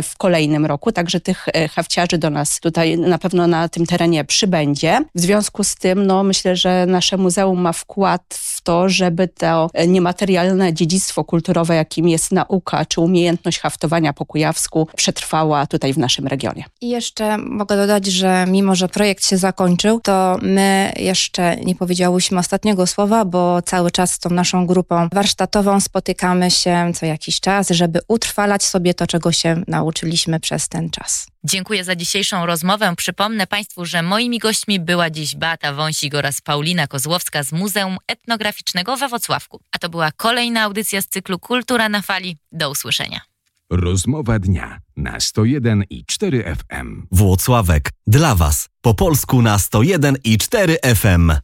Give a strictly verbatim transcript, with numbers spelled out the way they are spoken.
w kolejnym roku, także tych hafciarzy do nas tutaj na pewno na tym terenie przybędzie. W związku z tym no, myślę, że nasze muzeum ma wkład w to, żeby to niematerialne dziedzictwo kulturowe, jakim jest nauka czy umiejętność haftowania po kujawsku, przetrwała tutaj w naszym regionie. I jeszcze mogę dodać, że mimo, że projekt się zakończył, to my jeszcze nie powiedziałyśmy ostatniego słowa, bo cały czas z tą naszą grupą warsztatową spotykamy się co jakiś czas, żeby utrwalać sobie to, czego się nauczyliśmy przez ten czas. Dziękuję za dzisiejszą rozmowę. Przypomnę Państwu, że moimi gośćmi była dziś Beata Wąsik oraz Paulina Kozłowska z Muzeum Etnograficznego we Włocławku. A to była kolejna audycja z cyklu Kultura na Fali. Do usłyszenia. Rozmowa dnia na sto jeden i cztery F M. Włocławek. Dla Was. Po polsku na sto jeden i cztery F M.